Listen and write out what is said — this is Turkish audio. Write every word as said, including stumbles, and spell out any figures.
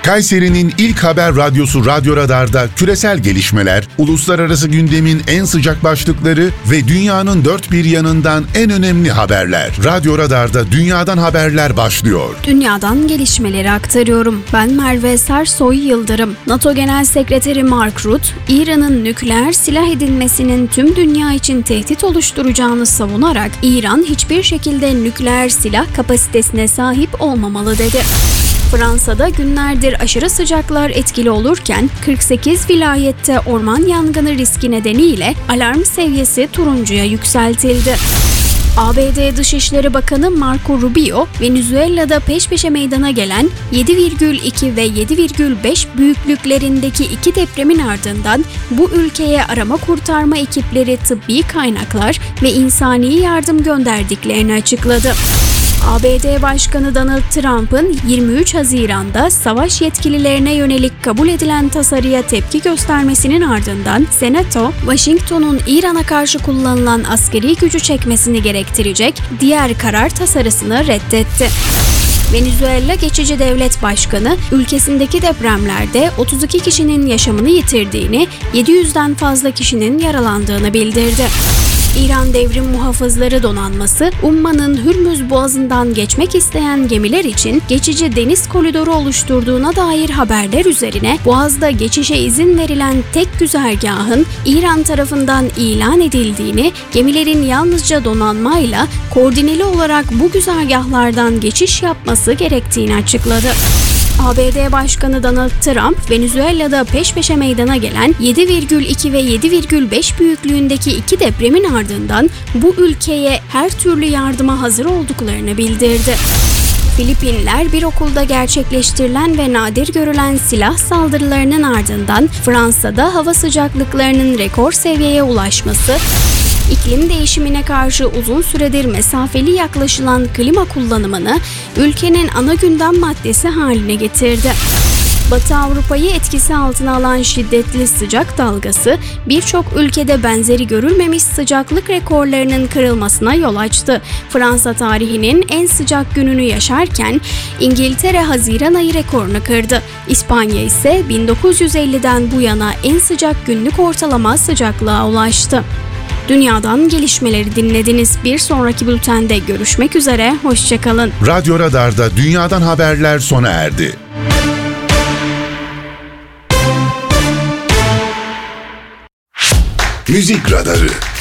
Kayseri'nin ilk haber radyosu Radyo Radar'da küresel gelişmeler, uluslararası gündemin en sıcak başlıkları ve dünyanın dört bir yanından en önemli haberler. Radyo Radar'da dünyadan haberler başlıyor. Dünyadan gelişmeleri aktarıyorum. Ben Merve Sersoy Yıldırım. NATO Genel Sekreteri Mark Rutte, İran'ın nükleer silah edinmesinin tüm dünya için tehdit oluşturacağını savunarak İran hiçbir şekilde nükleer silah kapasitesine sahip olmamalı dedi. Fransa'da günlerdir aşırı sıcaklar etkili olurken kırk sekiz vilayette orman yangını riski nedeniyle alarm seviyesi turuncuya yükseltildi. A B D Dışişleri Bakanı Marco Rubio, Venezuela'da peş peşe meydana gelen yedi virgül iki ve yedi virgül beş büyüklüklerindeki iki depremin ardından bu ülkeye arama kurtarma ekipleri tıbbi kaynaklar ve insani yardım gönderdiklerini açıkladı. A B D Başkanı Donald Trump'ın yirmi üç Haziran'da savaş yetkililerine yönelik kabul edilen tasarıya tepki göstermesinin ardından Senato, Washington'un İran'a karşı kullanılan askeri gücü çekmesini gerektirecek diğer karar tasarısını reddetti. Venezuela Geçici Devlet Başkanı, ülkesindeki depremlerde otuz iki kişinin yaşamını yitirdiğini, yedi yüzden fazla kişinin yaralandığını bildirdi. İran Devrim Muhafızları Donanması, Umman'ın Hürmüz Boğazı'ndan geçmek isteyen gemiler için geçici deniz koridoru oluşturduğuna dair haberler üzerine Boğaz'da geçişe izin verilen tek güzergahın İran tarafından ilan edildiğini, gemilerin yalnızca donanmayla koordineli olarak bu güzergahlardan geçiş yapması gerektiğini açıkladı. A B D Başkanı Donald Trump, Venezuela'da peş peşe meydana gelen yedi virgül iki ve yedi virgül beş büyüklüğündeki iki depremin ardından bu ülkeye her türlü yardıma hazır olduklarını bildirdi. Filipinler bir okulda gerçekleştirilen ve nadir görülen silah saldırılarının ardından Fransa'da hava sıcaklıklarının rekor seviyeye ulaşması, İklim değişimine karşı uzun süredir mesafeli yaklaşılan klima kullanımını ülkenin ana gündem maddesi haline getirdi. Batı Avrupa'yı etkisi altına alan şiddetli sıcak dalgası birçok ülkede benzeri görülmemiş sıcaklık rekorlarının kırılmasına yol açtı. Fransa tarihinin en sıcak gününü yaşarken İngiltere Haziran ayı rekorunu kırdı. İspanya ise bin dokuz yüz elliden bu yana en sıcak günlük ortalama sıcaklığa ulaştı. Dünyadan gelişmeleri dinlediniz. Bir sonraki bültende görüşmek üzere. Hoşçakalın. Radyo Radar'da dünyadan haberler sona erdi. Müzik Radarı.